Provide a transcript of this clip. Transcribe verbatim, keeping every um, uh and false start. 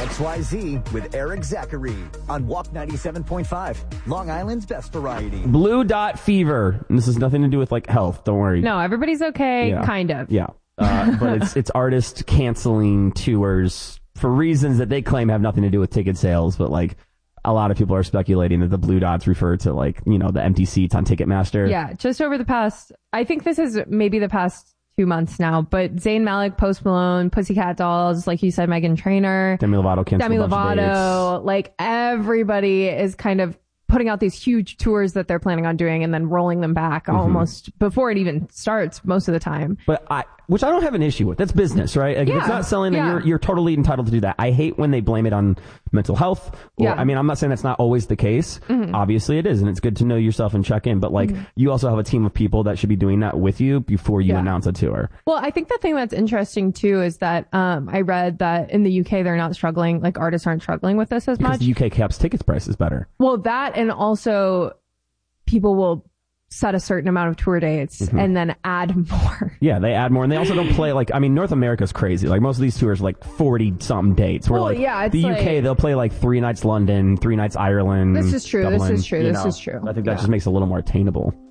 X Y Z with Eric Zachary on Walk ninety-seven point five, Long Island's best variety. Blue Dot Fever. And this has nothing to do with like health. Don't worry. No, everybody's okay. Yeah. Kind of. Yeah. Uh, but it's it's artists canceling tours for reasons that they claim have nothing to do with ticket sales. But like a lot of people are speculating that the blue dots refer to like, you know, the empty seats on Ticketmaster. Yeah. Just over the past, I think this is maybe the past two months now, but Zayn Malik, Post Malone, Pussycat Dolls, like you said, Meghan Trainor, Demi Lovato canceled Demi a bunch of Lovato, dates. like everybody is kind of putting out these huge tours that they're planning on doing and then rolling them back mm-hmm. almost before it even starts most of the time. But I, which I don't have an issue with. That's business, right? Like, yeah, if it's not selling, yeah. then you're, you're totally entitled to do that. I hate when they blame it on mental health. Or, yeah. I mean, I'm not saying that's not always the case. Mm-hmm. Obviously it is, and it's good to know yourself and check in. But like, mm-hmm. you also have a team of people that should be doing that with you before you yeah. announce a tour. Well, I think the thing that's interesting too is that um, I read that in the U K they're not struggling, like artists aren't struggling with this as because much. The U K caps tickets price is better. Well, that and also people will set a certain amount of tour dates mm-hmm. and then add more. Yeah, they add more, and they also don't play like, I mean, North America's crazy. Like most of these tours are like forty something dates. Where well, like yeah, it's the U K, like, they'll play like three nights London, three nights Ireland. This is true. Dublin, this is true. This know. is true. I think that yeah. just makes it a little more attainable.